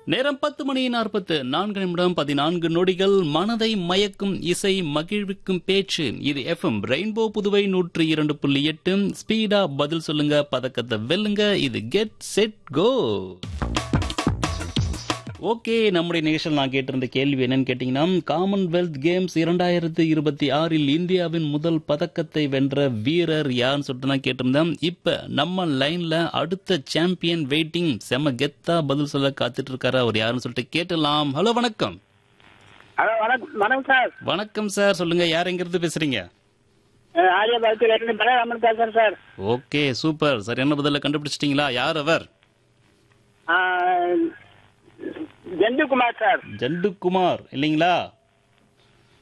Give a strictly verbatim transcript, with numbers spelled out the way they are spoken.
நேரம் பத்து மணி நாற்பத்து நான்கு நிமிடம் பதினான்கு நொடிகள். மனதை மயக்கும் இசை, மகிழ்விக்கும் பேச்சு. இது எஃப்எம் ரெயின்போ புதுவை நூற்றி இரண்டு புள்ளி எட்டு. ஸ்பீடா பதில் சொல்லுங்க, பதக்கத்தை வெல்லுங்க. இது கெட் செட் கோ. ஓகே, நம்முடைய நிகழ்ச்சியில் நான் கேட்டிருந்த கேள்வி என்னன்னு கேட்டீங்கன்னா, காமன்வெல்த் கேம்ஸ் இரண்டாயிரத்து இருபத்தி ஆறில் இந்தியாவின் முதல் பதக்கத்தை வென்ற வீரர் யாருன்னு சொல்லிட்டு தான் கேட்டிருந்தேன். இப்ப நம்ம லைன்ல அடுத்த சாம்பியன் வெயிட்டிங், செம கெத்தா பதில் சொல்ல காத்துட்டு இருக்காரு. அவர் யாருன்னு சொல்லிட்டு கேட்டலாம். ஹலோ, வணக்கம். ஹலோ, வணக்கம் வணக்கம் சார். வணக்கம் சார், சொல்லுங்க, யார் எங்கிருந்து பேசுறீங்க? ஆரியபாகத்துல இருந்து பலராமன் பேசுறேன் சார். Okay, super. சார், என்ன பதில கண்டுபிடிச்சிட்டீங்களா? யார் அவர்? ஜெண்டுகுமார் சார். ஜெண்டுகுமார் இல்லைங்களா?